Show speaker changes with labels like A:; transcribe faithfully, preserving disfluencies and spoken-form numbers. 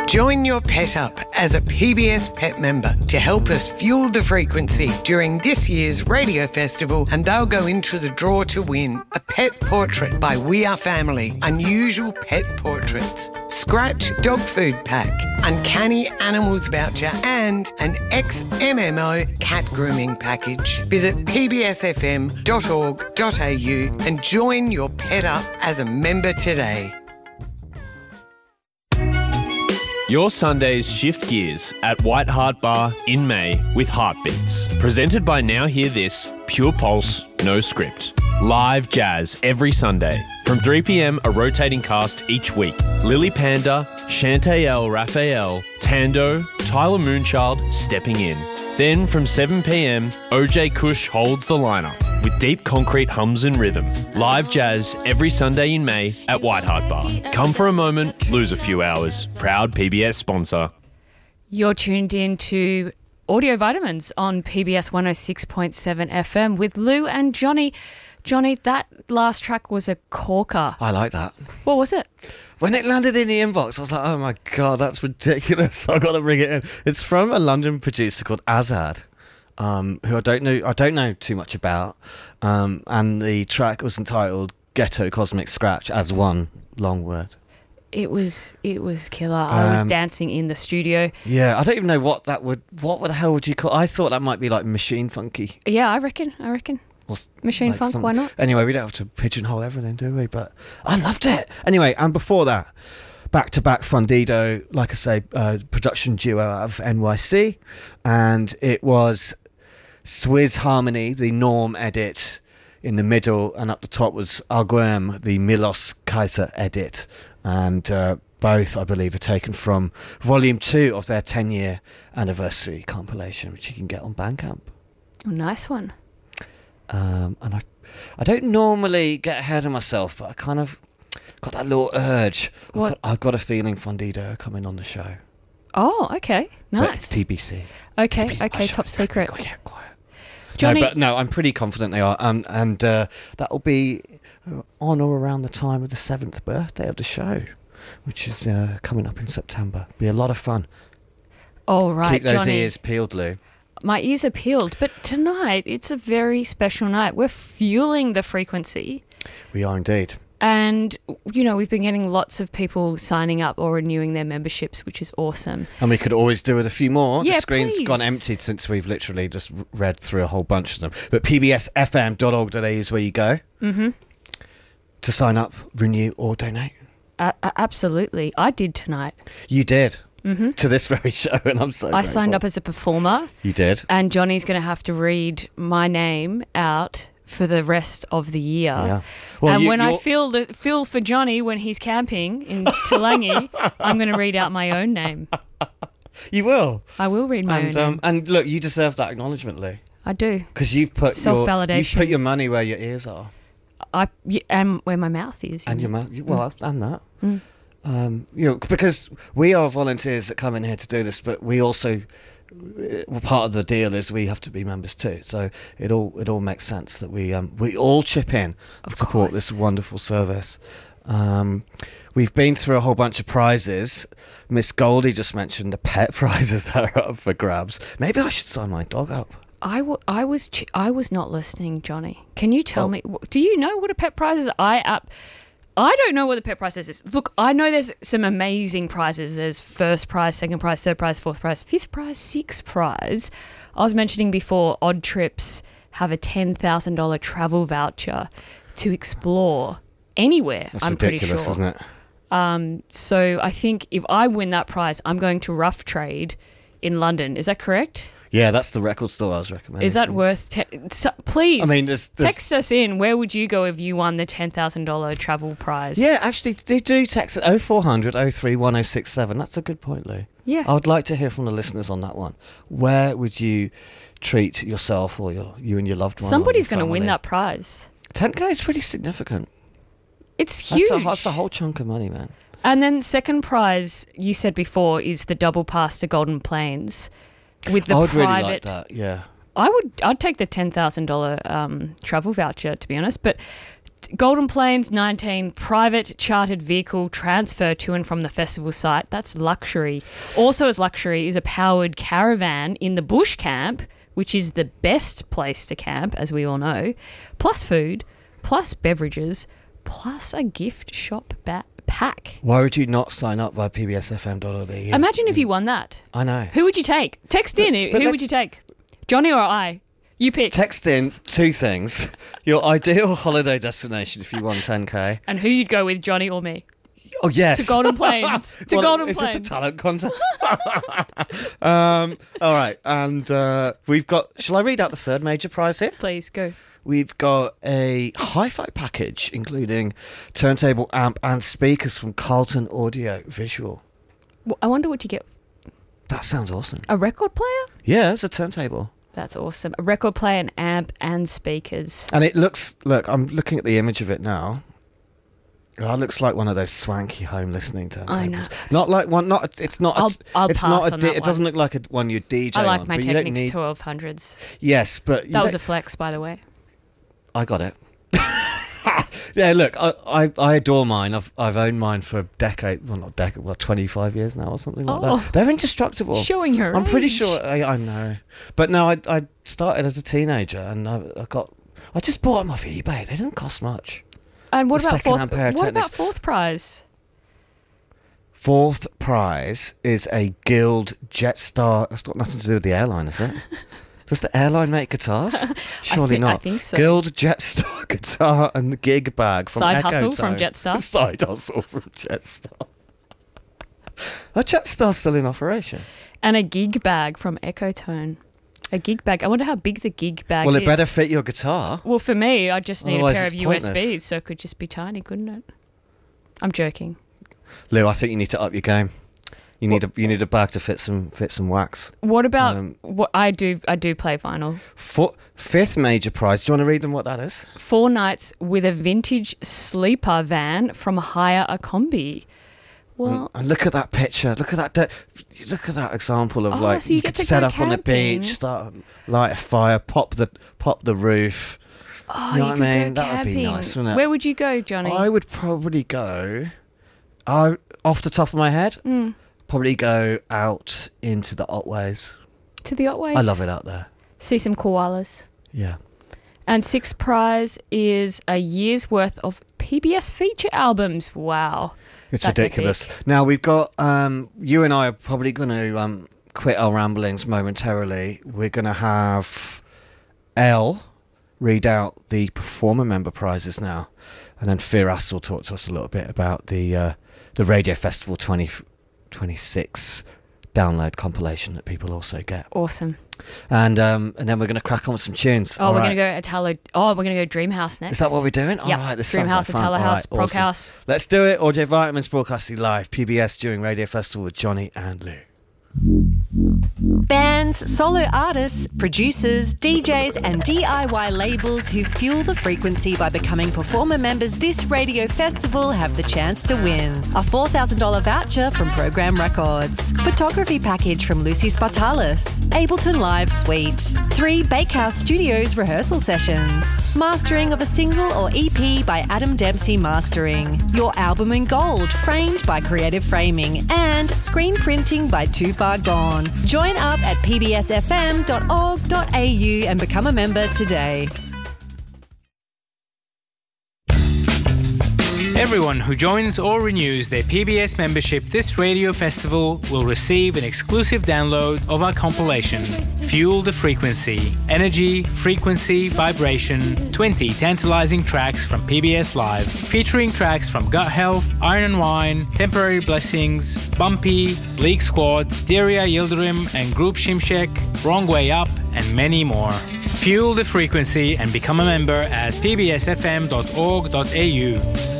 A: Join your pet up as a P B S Pet member to help us fuel the frequency during this year's radio festival, and they'll go into the draw to win a pet portrait by We Are Family, Unusual Pet Portraits, Scratch Dog Food Pack, Uncanny Animals Voucher and an X M M O Cat Grooming Package. Visit p b s f m dot org dot a u and join your pet up as a member today.
B: Your Sundays shift gears at White Hart Bar in May with Heartbeats. Presented by Now Hear This, Pure Pulse, no script. Live jazz every Sunday. From three p m, a rotating cast each week. Lily Panda, Chantael Raphael, Tando, Tyler Moonchild stepping in. Then from seven p m, O J Kush holds the lineup with deep concrete hums and rhythm. Live jazz every Sunday in May at White Hart Bar. Come for a moment, lose a few hours. Proud P B S sponsor.
C: You're tuned in to Audio Vitamins on P B S one oh six point seven F M with Lou and Johnny. Johnny, that last track was a corker.
D: I like that.
C: What was it?
D: When it landed in the inbox, I was like, oh my God, that's ridiculous. I've got to bring it in. It's from a London producer called Azad, um, who I don't know I don't know too much about. Um, and the track was entitled Ghetto Cosmic Scratch as one long word.
C: It was it was killer. I was
D: Um,
C: dancing in the studio.
D: Yeah, I don't even know what that would, what the hell would you call, I thought that might be like machine funky.
C: Yeah, I reckon. I reckon.
D: Or s-
C: Machine
D: like
C: funk,
D: some-
C: why not?
D: Anyway, we don't have to pigeonhole everything, do we? But I loved it. Anyway, and before that, back-to-back Fundido, like I say, uh, production duo out of N Y C. And it was Swizz Harmony, the Norm edit in the middle, and up the top was Alguem, the Milos Kaiser edit. And uh, both, I believe, are taken from volume two of their ten-year anniversary compilation, which you can get on Bandcamp.
C: Oh, nice one.
D: Um, and I, I don't normally get ahead of myself, but I kind of got that little urge. I've
C: What?
D: got, I've got a feeling Fundido are coming on the show.
C: Oh, okay.
D: But it's
C: Nice.
D: T B C.
C: Okay,
D: T B C.
C: okay,
D: Hush,
C: top
D: hush,
C: secret.
D: quiet, quiet, quiet.
C: Johnny,
D: No, but no, I'm pretty confident they are. Um, and uh, that will be on or around the time of the seventh birthday of the show, which is uh, coming up in September. Be a lot of fun.
C: all right,
D: Keep those
C: Johnny.
D: ears peeled, Lou.
C: My ears are peeled, but tonight it's a very special night. We're fueling the frequency.
D: We are indeed.
C: And, you know, we've been getting lots of people signing up or renewing their memberships, which is awesome.
D: And we could always do with a few more.
C: Yeah,
D: the screen's
C: please.
D: gone empty since we've literally just r- read through a whole bunch of them. But p b s f m dot org dot a u is where you go
C: Mm-hmm.
D: to sign up, renew, or donate.
C: Uh, uh, absolutely. I did tonight.
D: You did.
C: Mm-hmm.
D: To this very show, and I'm so
C: I signed
D: grateful.
C: up as a performer,
D: You did.
C: and Johnny's going to have to read my name out for the rest of the year.
D: Yeah. Well,
C: and
D: you-
C: when I
D: you're-
C: feel the feel for Johnny when he's camping in Tulangi, I'm going to read out my own name.
D: You will.
C: I will read my
D: And
C: own
D: um,
C: name.
D: and look, you deserve that acknowledgement, Lou,
C: I do.
D: because you've put your you've
C: Self-validation.
D: put your money where your ears are,
C: I y- and where my mouth is. you
D: and your
C: know.
D: mouth. Well, and that.
C: Mm.
D: Um, you know, because we are volunteers that come in here to do this, but we also, well, part of the deal is we have to be members too. So it all it all makes sense that we um, we all chip in and
C: Of
D: support
C: course.
D: this wonderful service. Um, we've been through a whole bunch of prizes. Miss Goldie just mentioned the pet prizes that are up for grabs. Maybe I should sign my dog up.
C: I, w- I was ch- I was not listening, Johnny. Can you tell
D: Oh.
C: me? wh- Do you know what a pet prize is? I up. I don't know what the pet prize is. Look, I know there's some amazing prizes. There's first prize, second prize, third prize, fourth prize, fifth prize, sixth prize. I was mentioning before, Odd Trips have a ten thousand dollars travel voucher to explore anywhere.
D: That's
C: I'm
D: ridiculous,
C: pretty sure.
D: isn't it?
C: Um, so I think if I win that prize, I'm going to Rough Trade in London. Is that correct?
D: Yeah, that's the record store I was recommending.
C: Is that
D: to you.
C: worth? Te- so, please,
D: I mean, there's, there's
C: text us in. Where would you go if you won the ten thousand dollars travel prize?
D: yeah, actually, they do text at oh four hundred oh three one oh six seven. That's a good point, Lou.
C: Yeah.
D: I would like to hear from the listeners on that one. Where would you treat yourself or your you and your loved one?
C: Somebody's going
D: going
C: to win that prize.
D: ten K is pretty significant.
C: It's huge.
D: That's a, that's a whole chunk of money, man.
C: And then second prize, you said before, is the double pass to Golden Plains with the
D: I would
C: private.
D: really like that, yeah.
C: I would. I'd take the ten thousand dollar um, travel voucher, to be honest. But Golden Plains nineteen, private chartered vehicle transfer to and from the festival site. That's luxury. Also as luxury is a powered caravan in the bush camp, which is the best place to camp, as we all know, plus food, plus beverages, plus a gift shop ba- pack.
D: Why would you not sign up via P B S F M dot org dot A U?
C: Imagine if you won that.
D: I know.
C: Who would you take? Text in.
D: But- but
C: Who would
D: let's-
C: you take? Johnny or I? You pick.
D: Text in two things. Your ideal holiday destination if you won ten K.
C: And who you'd go with, Johnny or me?
D: Oh, yes.
C: To Golden Plains. To
D: Well,
C: Golden
D: is
C: Plains.
D: this a talent contest? um, all right. And uh, we've got... Shall I read out the third major prize here?
C: Please, go.
D: We've got a hi-fi package, including turntable, amp, and speakers from Carlton Audio Visual.
C: Well, I wonder what you get.
D: That sounds awesome.
C: A record player?
D: Yeah, it's a turntable.
C: That's awesome. A record player, an amp, and speakers.
D: And it looks... Look, I'm looking at the image of it now. Oh, it looks like one of those swanky home listening turntables.
C: I know.
D: Not like one. Not. It's not.
C: I'll-
D: a,
C: I'll
D: it's
C: pass
D: not a
C: on
D: D-
C: that
D: It doesn't
C: one.
D: look like a one you D J
C: I like
D: on,
C: my
D: but you don't
C: Technics
D: need-
C: twelve hundreds.
D: Yes, but you
C: That was a
D: don't-
C: flex, by the way.
D: I got it. Yeah, look, I, I I adore mine. I've I've owned mine for a decade. Well, not decade. Well, twenty-five years now or something like
C: Oh.
D: that. They're indestructible.
C: Showing her
D: I'm pretty
C: age.
D: sure. I, I know, but no, I I started as a teenager and I, I got. I just bought them off eBay. They didn't cost much.
C: And what
D: A
C: about fourth?
D: second-hand pair of
C: What about
D: Technics.
C: fourth prize?
D: Fourth prize is a Guild Jetstar. That's got nothing to do with the airline, is it? Does the airline make guitars? Surely
C: think- I
D: not.
C: think so.
D: Guild Jetstar guitar and gig bag from
C: Side
D: Echo
C: hustle from
D: Tone.
C: Jetstar.
D: Side hustle from Jetstar. Are Jetstar still in operation?
C: And a gig bag from Ecotone. A gig bag. I wonder how big the gig bag
D: Well,
C: is.
D: it better fit your guitar.
C: Well, for me, I just need
D: Otherwise
C: a pair
D: it's
C: of U S Bs,
D: pointless.
C: so it could just be tiny, couldn't it? I'm joking.
D: Lou, I think you need to up your game. You need a you need a bag to fit some fit some wax.
C: What about
D: Um,
C: what I do? I do play vinyl.
D: Four, fifth major prize. Do you want to read them what that is?
C: Four nights with a vintage sleeper van from Hire a Combi. Well,
D: And look at that picture. Look at that. De- look at that example of
C: Oh,
D: like
C: so you
D: you
C: get
D: could
C: to
D: set
C: go
D: up on the
C: camping.
D: beach, start light a fire, pop the pop the roof.
C: oh,
D: you know
C: you
D: what
C: could
D: I mean?
C: go
D: That would be
C: camping.
D: nice, wouldn't it?
C: Where would you go, Johnny?
D: I would probably go. I off the top of my head,
C: Mm.
D: probably go out into the Otways.
C: To the Otways.
D: I love it out there.
C: See some koalas.
D: Yeah.
C: And sixth prize is a year's worth of P B S feature albums. Wow.
D: It's
C: That's
D: ridiculous.
C: epic.
D: Now we've got um, you and I are probably going to um, quit our ramblings momentarily. We're going to have Elle read out the performer member prizes now, and then Firas will talk to us a little bit about the uh, the Radio Festival twenty twenty-six download compilation that people also get,
C: Awesome.
D: and um, and then we're going to crack on with some tunes.
C: Oh,
D: All
C: we're
D: right.
C: going to go Italo. Oh, we're going to go Dreamhouse next.
D: Is that what we're doing?
C: Yep.
D: All right, this sounds
C: Dreamhouse,
D: like fun.
C: Italo
D: All
C: House,
D: right,
C: Prog
D: awesome.
C: House.
D: Let's do it. Audio Vitamins broadcasting live, P B S during Radio Festival with Johnny and Lou.
E: Bands, solo artists, producers, D Js, and D I Y labels who fuel the frequency by becoming performer members this radio festival have the chance to win a four thousand dollars voucher from Program Records, photography package from Lucy Spartalis, Ableton Live Suite, three Bakehouse Studios rehearsal sessions, mastering of a single or E P by Adam Dempsey Mastering, your album in gold framed by Creative Framing, and screen printing by Too Far Gone. Join up at p b s f m dot org dot a u and become a member today.
F: Everyone who joins or renews their P B S membership this radio festival will receive an exclusive download of our compilation, Fuel the Frequency, Energy, Frequency, Vibration, twenty tantalizing tracks from P B S Live, featuring tracks from Gut Health, Iron and Wine, Temporary Blessings, Bumpy, League Squad, Daria Yildirim and Group Shimshek, Wrong Way Up, and many more. Fuel the Frequency and become a member at p b s f m dot org dot a u.